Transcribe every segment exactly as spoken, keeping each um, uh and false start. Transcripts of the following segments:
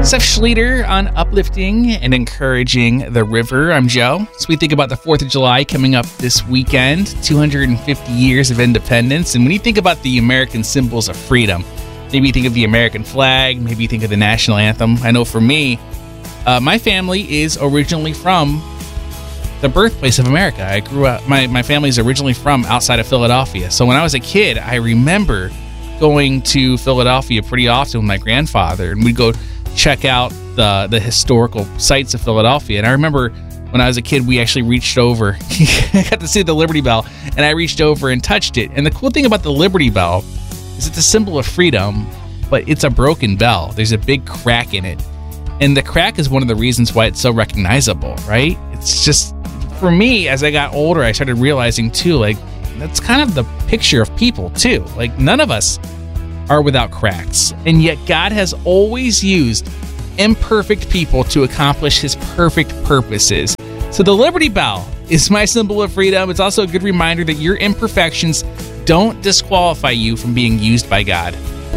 Seth Schleter on uplifting and encouraging the river. I'm Joe. So we think about the fourth of July coming up this weekend, two hundred fifty years of independence. And when you think about the American symbols of freedom, maybe you think of the American flag, maybe you think of the national anthem. I know for me, uh, my family is originally from the birthplace of America. I grew up, my, my family is originally from outside of Philadelphia. So when I was a kid, I remember going to Philadelphia pretty often with my grandfather, and we'd go check out the the historical sites of Philadelphia. And I remember when I was a kid, we actually reached over. I got to see the Liberty Bell, and I reached over and touched it. And the cool thing about the Liberty Bell is it's a symbol of freedom, but it's a broken bell. There's a big crack in it. And the crack is one of the reasons why it's so recognizable, right? It's just, for me, as I got older, I started realizing too, like, that's kind of the picture of people too. Like, none of us are without cracks. And yet God has always used imperfect people to accomplish his perfect purposes. So the Liberty Bell is my symbol of freedom. It's also a good reminder that your imperfections don't disqualify you from being used by God.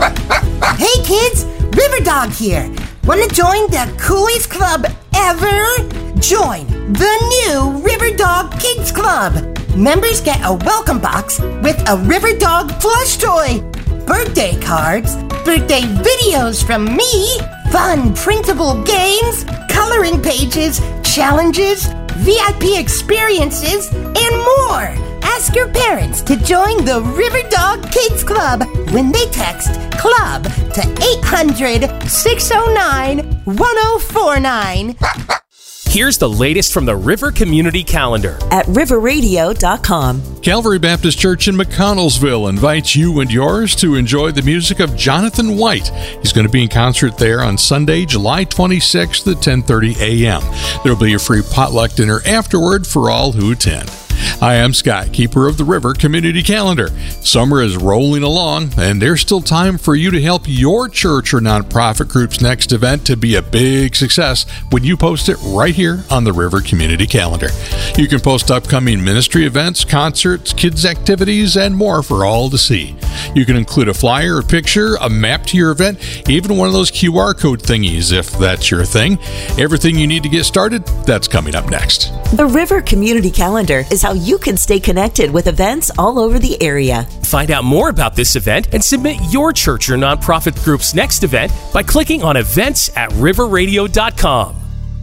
Hey kids, River Dog here. Want to join the coolest club ever? Join the new River Dog Kids Club. Members get a welcome box with a River Dog plush toy, birthday cards, birthday videos from me, fun printable games, coloring pages, challenges, V I P experiences, and more. Ask your parents to join the River Dog Kids Club when they text CLUB to eight hundred, six oh nine, one oh four nine. Here's the latest from the River Community Calendar at river radio dot com. Calvary Baptist Church in McConnellsville invites you and yours to enjoy the music of Jonathan White. He's going to be in concert there on Sunday, July twenty-sixth at ten thirty a.m. There will be a free potluck dinner afterward for all who attend. Hi, I'm Scott, keeper of the River Community Calendar. Summer is rolling along, and there's still time for you to help your church or nonprofit group's next event to be a big success when you post it right here on the River Community Calendar. You can post upcoming ministry events, concerts, kids' activities, and more for all to see. You can include a flyer, a picture, a map to your event, even one of those Q R code thingies if that's your thing. Everything you need to get started, that's coming up next. The River Community Calendar is how you can stay connected with events all over the area. Find out more about this event and submit your church or nonprofit group's next event by clicking on events at river radio dot com.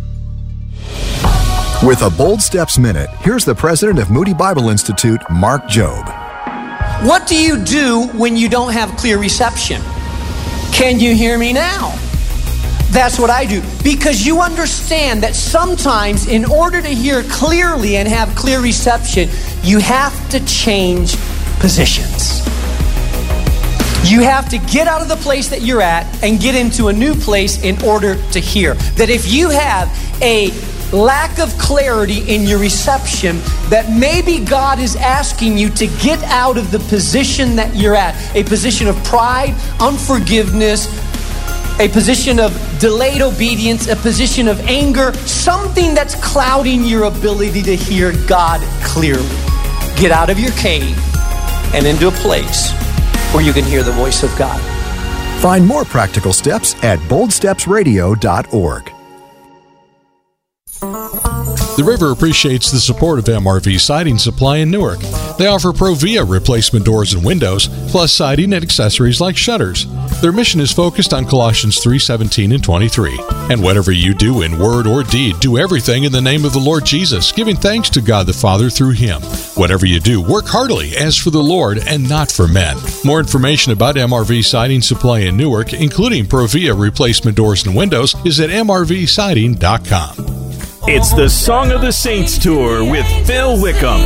With a Bold Steps Minute, here's the president of Moody Bible Institute, Mark Jobe. What do you do when you don't have clear reception? Can you hear me now? That's what I do, because you understand that sometimes in order to hear clearly and have clear reception, you have to change positions. You have to get out of the place that you're at and get into a new place in order to hear. That if you have a lack of clarity in your reception, that maybe God is asking you to get out of the position that you're at, a position of pride, unforgiveness, a position of delayed obedience, a position of anger, something that's clouding your ability to hear God clearly. Get out of your cave and into a place where you can hear the voice of God. Find more practical steps at bold steps radio dot org. The River appreciates the support of M R V Siding Supply in Newark. They offer Provia replacement doors and windows, plus siding and accessories like shutters. Their mission is focused on Colossians three seventeen and twenty-three. And whatever you do in word or deed, do everything in the name of the Lord Jesus, giving thanks to God the Father through Him. Whatever you do, work heartily as for the Lord and not for men. More information about M R V Siding Supply in Newark, including Provia replacement doors and windows, is at m r v siding dot com. It's the Song of the Saints Tour with Phil Wickham.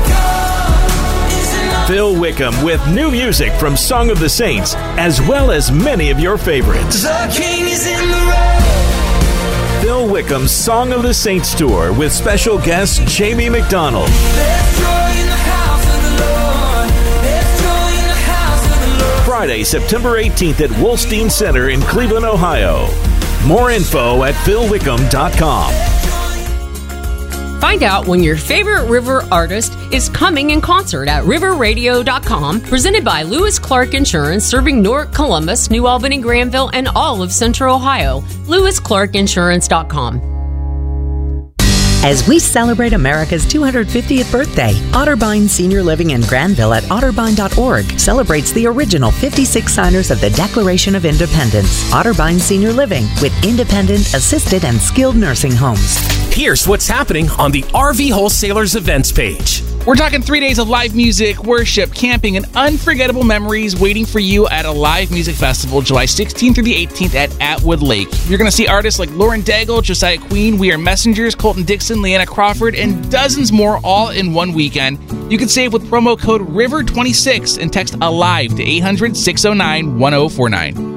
Phil Wickham with new music from Song of the Saints, as well as many of your favorites. The King is in the road. Phil Wickham's Song of the Saints Tour with special guest Jamie McDonald. There's joy in the house of the Lord. There's joy in the house of the Lord. Friday, September eighteenth at Wolstein Center in Cleveland, Ohio. More info at phil wickham dot com. Find out when your favorite river artist is coming in concert at river radio dot com, presented by Lewis Clark Insurance, serving Newark, Columbus, New Albany, Granville, and all of Central Ohio. lewis clark insurance dot com. As we celebrate America's two hundred fiftieth birthday, Otterbein Senior Living in Granville at otterbein dot org celebrates the original fifty-six signers of the Declaration of Independence. Otterbein Senior Living, with independent, assisted, and skilled nursing homes. Here's what's happening on the R V Wholesalers events page. We're talking three days of live music, worship, camping, and unforgettable memories waiting for you at a live music festival July sixteenth through the eighteenth at Atwood Lake. You're going to see artists like Lauren Daigle, Josiah Queen, We Are Messengers, Colton Dixon, Leanna Crawford, and dozens more all in one weekend. You can save with promo code river twenty-six and text ALIVE to eight hundred, six oh nine, one oh four nine.